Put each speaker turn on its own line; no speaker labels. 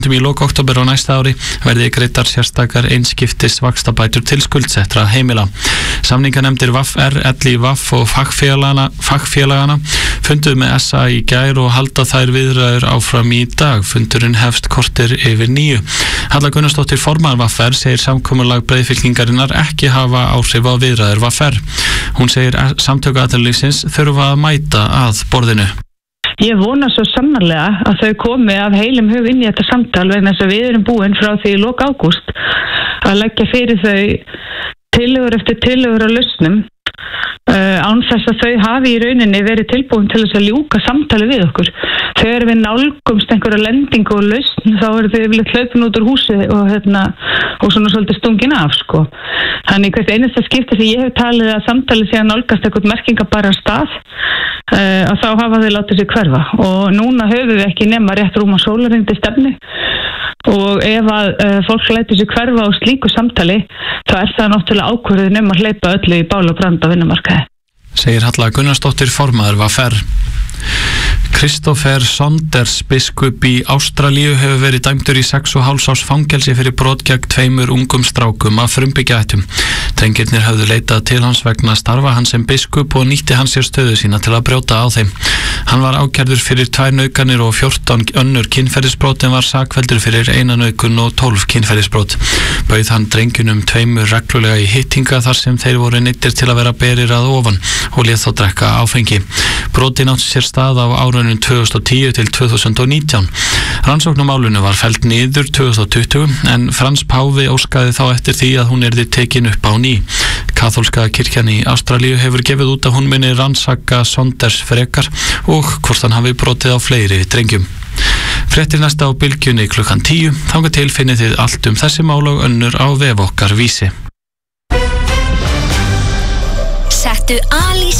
í lok október á næsta ári verði greiddar sérstakar einskiptis vaxtabætur til skuldsettra heimila. Samninganefndir VFR, LÍVF og fagfélagana funduðu með SA í gær og halda þær viðræður áfram í dag. Fundurinn hefst korter yfir 9. Halla Gunnarsdóttir formaður VFR segir samkomulag breiðfylkingarinnar ekki hafa áhrif á viðræður VFR. Hún segir samtök atvinnulífsins þurfa að mæta að borðinu.
Ég vona svo sannarlega að þau komi af heilum hug inn í þetta samtal vegna þess að við erum búin frá því í lok ágúst að leggja fyrir þau tillögur eftir tillögur á lausnum án þess að þau hafi í rauninni verið tilbúin til þess að ljúka samtali við okkur. Þegar við nálgumst einhverja lendingu og lausn þá eru þau yfirleitt hlaupin út úr húsi og svona svolítið stungin af sko. Þannig hvert einasta skipti sem ég hef talið að samtali sé að nálgast eitthvað merkingabæran stað að þá hafa þau látið sig hverfa og núna höfum við ekki nema rétt rúma sólarhring til stefnu og ef að fólk lætur sig hverfa á slíku samtali þá er það náttúrulega ákvörðun að hleypa öllu í bál og brand á vinnumarkaði.
Segir Halla Gunnarsdóttir formaður VFR. Christopher Saunders biskup í Ástralíu hefur verið dæmdur í 6,5 árs fangelsi fyrir brot gegn 2 ungum strákum af frumbyggjaættum. Drengirnir höfðu leitað til hans vegna starfa hans sem biskup og nýtti hann sér stöðu sína til að brjóta á þeim. Hann var ákærður fyrir 2 nauðganir og 14 önnur kynferðisbrot en var sakfelldur fyrir 1 nauðgun og 12 kynferðisbrot. Bauð hann drengjunum 2 reglulega í hittinga þar sem þeir voru neyddir til að vera berir að ofan og lét þá drekka áfengi. Brotin átti sér stað á árunum 2010 til 2019. Rannsókn á málinu var felld niður 2020 en Frans páfi óskaði þá eftir því að hún yrði tekin upp á ný. Kaþólska kirkjan í Ástralíu hefur gefið út að hún muni rannsaka Saunders frekar og hvort hann hafi brotið á fleiri drengjum. Fréttir næsta á Bylgjunni klukkan 10. Þangað til finnið þið allt þessi mál og önnur á vef okkar Vísi.
Settu Alís